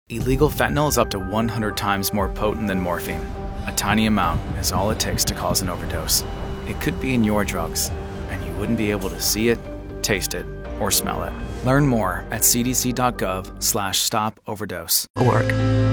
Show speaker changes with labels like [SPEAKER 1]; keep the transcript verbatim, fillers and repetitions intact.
[SPEAKER 1] Illegal fentanyl is up to one hundred times more potent than morphine. A tiny amount is all it takes to cause an overdose. It could be in your drugs, and you wouldn't be able to see it, taste it, or smell it. Learn more at cdc.gov slash stop overdose.
[SPEAKER 2] Org.